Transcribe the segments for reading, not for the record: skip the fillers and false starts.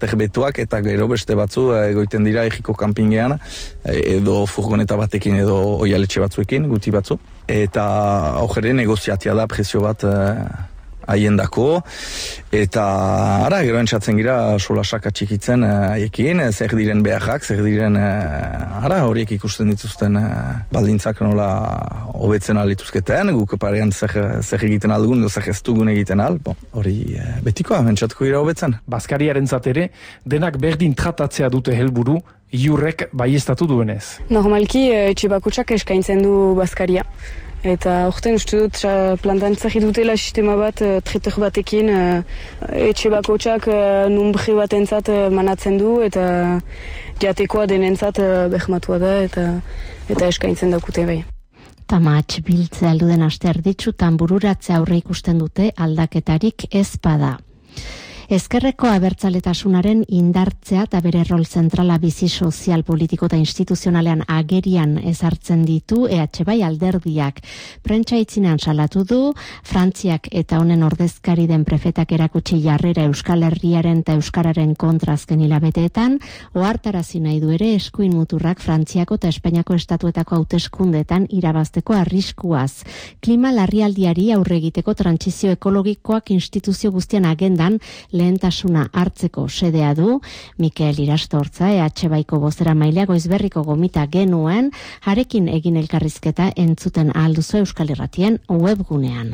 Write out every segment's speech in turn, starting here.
terbetuak eta gero beste batzu egoiten dira egiko kanpingean, edo furgoneta batekin edo oialetxe batzuekin, guti batzu. Eta aujere negoziatia da prezio bat haiendako, eta gero entzatzen gira solasak atxikitzen haiekin, zer diren beharrak, zer diren horiek ikusten dituzten baldintzak nola hobetzen alituzketen, guk parean zer egiten aldugun, zer ez dugun egiten al, hori betikoa, entzatuko gira hobetzen. Baskariaren zatere, denak berdin tratatzea dute helburu, iurrek baiestatu duenez. Normalki, etxe bakotsak eskaintzen du Baskaria. Eta horten uste dut plantantzak dutela sistema bat, treter batekin, etxe bakotsak numbre bat entzat manatzen du, eta jatekoa denentzat behmatua da, eta eskaintzen daukute bai. Tamats biltze alduden aste erditsutan bururatzea aurre ikusten dute aldaketarik ez bada. Ezkerreko abertzaletasunaren indartzea eta bere rol zentrala bizi sozial, politiko eta instituzionalean agerian ezartzen ditu EH alderdiak. Prentsa itzinean salatu du, Frantziak eta honen ordezkari den prefetak erakutsi jarrera Euskal Herriaren eta Euskararen kontra azken hilabeteetan, ohartarazi nahi du ere eskuin muturrak Frantziako eta Espainiako estatuetako hauteskundeetan irabazteko arriskuaz. Klima larrialdiari aurre egiteko trantsizio ekologikoak instituzio guztian agendan lehentasuna hartzeko sedea du. Mikel Irastortza, EH Baiko bozeramailea Goizberriko gomita genuen, harekin egin elkarrizketa entzuten alduzu Euskal Irratien webgunean.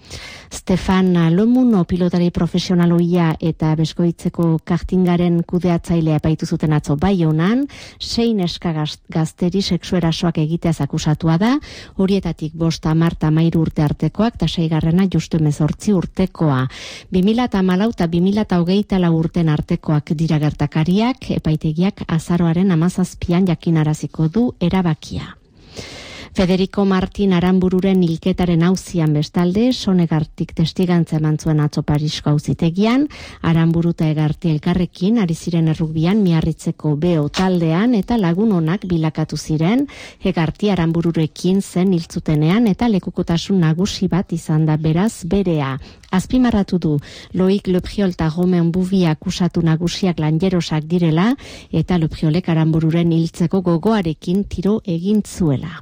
Stefan Lomuno pilotari profesionaloia eta Beskoitzeko kartingaren kudeatzailea epaitu zuten atzo Baionan, 6 neska gazteri sexuerasoak egiteaz akusatua da, horietatik 5, 10, 13 urte artekoak, eta 6. justu 18 urtekoa. 2014 eta 2024 urten artekoak dira gertakariak, epaitegiak azaroaren 17an jakinaraziko du erabakia. Federico Martin Aranbururen hilketaren auzian bestalde, Sonegartik testigantza eman zuen atzo Parisko auzitegian, Aranburu eta Egarti elkarrekin ari ziren errugbian Miarritzeko BO taldean eta lagun onak bilakatu ziren, Egarti Aranbururekin zen hiltzutenean eta lekukotasun nagusi bat izan da beraz berea. Azpimarratu du, Loik Lepriol eta Romain Bouvi akusatu nagusiak lanjerosak direla eta Lepriolek Aranbururen hiltzeko gogoarekin tiro egin zuela.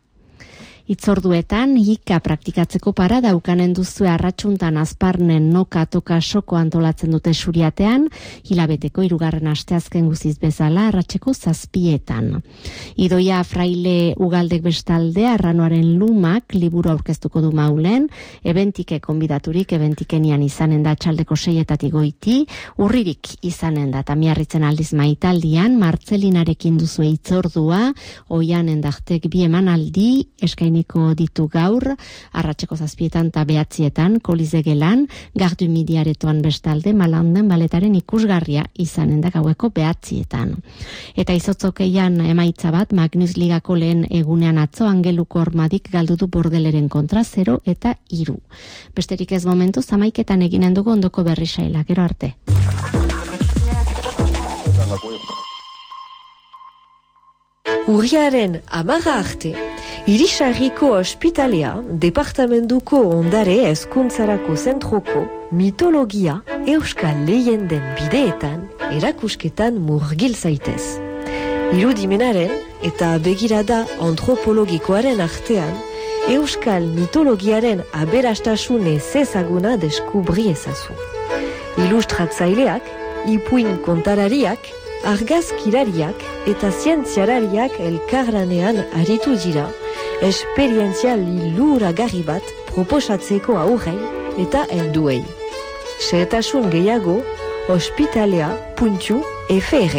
Itzorduetan, hika praktikatzeko parada ukanen duzue arratsuntan Azparnen noka-toka soko antolatzen dute Suriatean, hilabeteko 3. asteazken guziz bezala arratseko 7etan. Idoia Fraile Ugaldek bestalde, Arranoaren lumak liburu aurkeztuko du Maulen, ebentike konbidaturik, ebentikenian izanen da txaldeko 6etatik goiti, urririk izanen da Miarritzen aldiz maitaldian, Martzelinarekin duzue itzordua, Oianen dahtek 2 emanaldi, eskainiko ditu gaur, arratseko 7etan eta 9etan, Kolizegelan, Gardu Midiaretoan bestalde, Malanden baletaren ikusgarria izanen da gaueko 9etan. Eta izotzokeian emaitza bat, Magnus Ligako lehen egunean atzo, Angeluko Ormadik galdu du Bordeleren kontra 0 eta 3. Besterik ez momentu, 11etan eginen dugu ondoko berri saila, gero arte. Urriaren 10 arte, Irisarriko ospitalea, departamentuko ondare hezkuntzarako zentroko mitologia euskal leyenden bideetan erakusketan murgil zaitez. Irudimenaren eta begirada antropologikoaren artean, euskal mitologiaren aberastasun ezezaguna deskubri ezazu. Ilustratzaileak, ipuin kontarariak, argazkirariak eta zientziarariak elkarlanean aritu dira, esperientzia liluragarri bat proposatzeko aurrei eta helduei. Xehetasun gehiago, ospitalea.fr.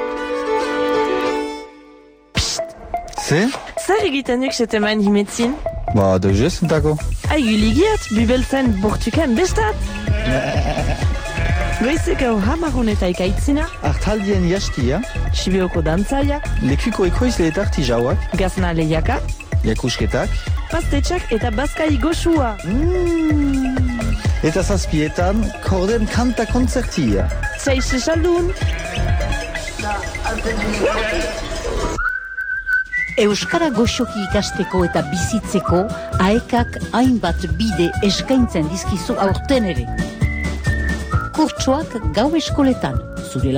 Zer? Zer egiten duk seteman himetzin? Da jestentako. Aiguligiat, bibeltzen bortuken bestat. Goizeko hamaronetaik aitzina. Artaldien jastia. Sibioko dantzaia. Lekuko ekoizle eta artijauak. Gazna lehiaka. Jakusketak. Pastetxak eta bazkai goxua. Eta 7etan, korden kanta kontzertia. Zeixe saldun. Euskara goxoki ikasteko eta bizitzeko aekak hainbat bide eskaintzen dizkizu aurten ere. kurtsoak gau eskoletan. Zure